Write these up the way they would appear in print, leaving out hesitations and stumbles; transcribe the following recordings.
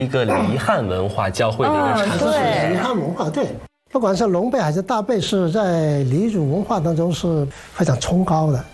一个黎汉文化交汇的一个产物。 黎汉文化，对，不管是龙背还是大背，是在黎族文化当中是非常崇高的。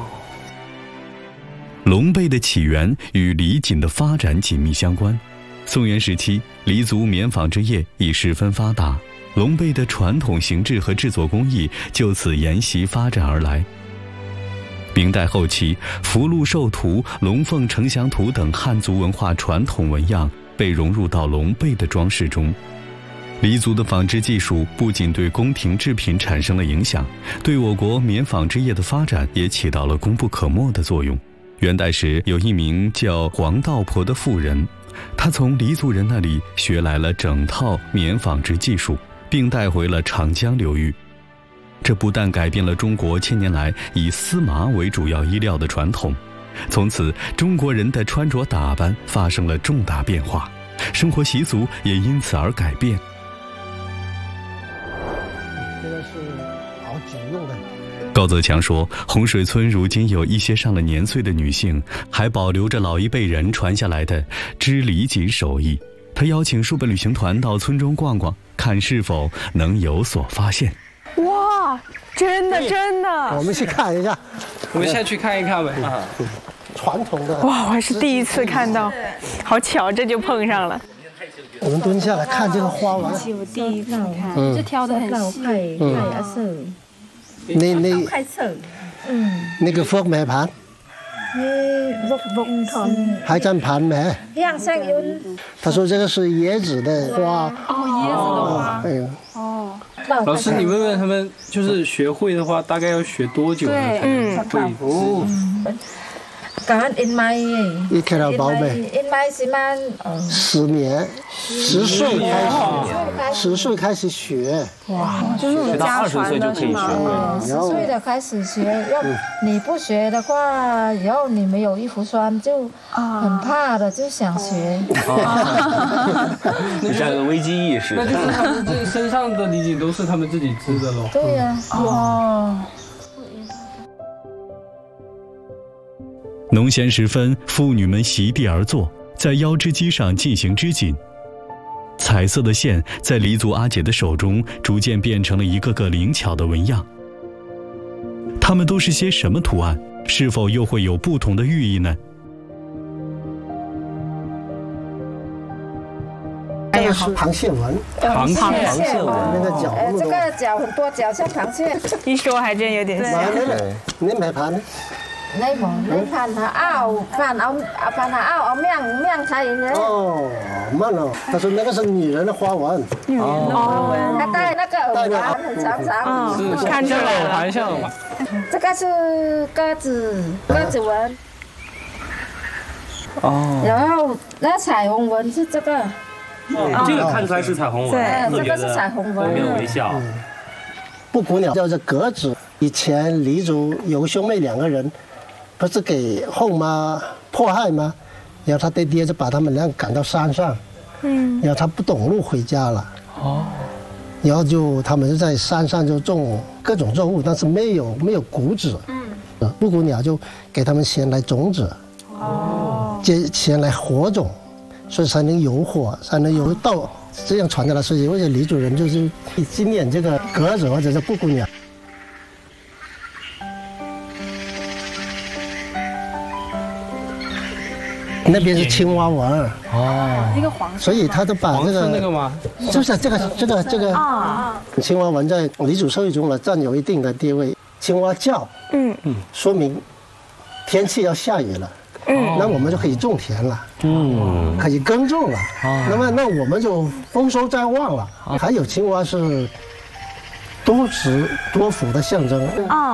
龙背的起源与黎锦的发展紧密相关。宋元时期，黎族棉纺织业已十分发达，龙背的传统形制和制作工艺就此沿袭发展而来。明代后期，福禄寿图、龙凤呈祥图等汉族文化传统纹样被融入到龙背的装饰中。黎族的纺织技术不仅对宫廷制品产生了影响，对我国棉纺织业的发展也起到了功不可没的作用。元代时，有一名叫黄道婆的妇人，她从黎族人那里学来了整套棉纺织技术，并带回了长江流域。这不但改变了中国千年来以丝麻为主要衣料的传统，从此中国人的穿着打扮发生了重大变化，生活习俗也因此而改变。 这个是熬酒用的。 高泽强说，洪水村如今有一些上了年岁的女性还保留着老一辈人传下来的织黎锦手艺。他邀请书本旅行团到村中逛逛，看是否能有所发现。 哇，真的真的！ 我们去看一下， 我们下去看一看呗。 传统的。 哇，我还是第一次看到，好巧，这就碰上了。 我们蹲下来看这个花纹， 我第一次看，就挑得很细。 那个福美盘，还占盘没？他说这个是椰子的花。 椰子的花。 哎呦。 老师，你问问他们，就是学会的话，大概要学多久呢？才能会？ 一看到宝贝，10年，10岁开始，10岁开始学。 哇，就是家传的是吗 ？10岁的开始学，要你不学的话，以后你没有衣服穿就很怕的，就想学。 你这样有危机意识。 那就是他们这身上的礼锦都是他们自己织的喽。 对呀。哦。 农闲时分，妇女们席地而坐，在腰织机上进行织锦。彩色的线在黎族阿姐的手中逐渐变成了一个个灵巧的纹样。它们都是些什么图案？是否又会有不同的寓意呢？ 这个是螃蟹纹， 螃蟹纹， 那个脚， 这个脚很多脚像螃蟹。 一说还真有点像。 你买盘呢？ 你盘下拗，盘拗面才有。 哦，慢哦。他说那个是女人的花纹。 女人的花纹。 他戴那个耳环很长长。 是看出来了， 耳环像吗？ 这个是鸽子纹。 哦。 然后那彩虹纹是这个。 这个看出来是彩虹纹， 对，这个是彩虹纹。 没有微笑。 布谷鸟叫做格子，以前黎族有兄妹2个人。不是给后妈迫害吗？然后他的爹就把他们俩赶到山上，然后他不懂路回家了，然后他们就在山上就种各种作物，但是没有谷子，布谷鸟就给他们钱来种子，借钱来火种，所以才能有火，才能有稻，这样传下来。所以，为了黎族人就是纪念这个格子或者是布谷鸟。那边是青蛙纹那个黄色， 所以他都把这个那个吗？ 就是这个青蛙纹在黎族社会中呢占有一定的地位。青蛙叫，说明天气要下雨了，那我们就可以种田了，可以耕种了，那我们就丰收在望了。还有青蛙是多子多福的象征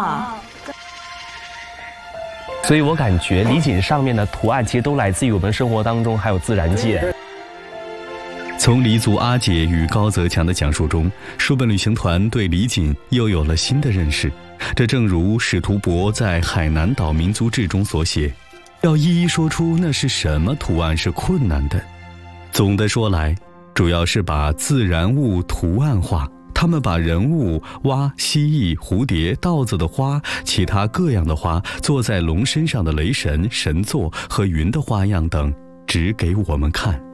所以我感觉礼锦上面的图案其实都来自于我们生活当中还有自然界。 从黎族阿姐与高泽强的讲述中，书本旅行团对礼锦又有了新的认识。这正如史图伯在《海南岛民族志》中所写，要一一说出那是什么图案是困难的。总的说来，主要是把自然物图案化。他们把人物、蛙、蜥蜴、蝴蝶、稻子的花，其他各样的花，坐在龙身上的雷神、神座和云的花样等，指给我们看。